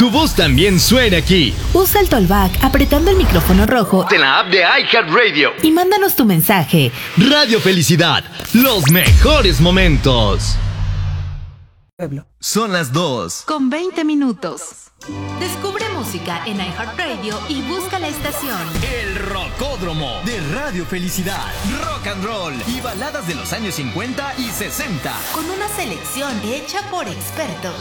tu voz también suena aquí. Usa el talkback apretando el micrófono rojo En la app de iHeartRadio. y mándanos tu mensaje. Radio Felicidad, los mejores momentos. Son las 2. Con 20 minutos. Descubre música en iHeartRadio y busca la estación. El Rocódromo de Radio Felicidad. Rock and roll y baladas de los años 50 y 60. Con una selección hecha por expertos.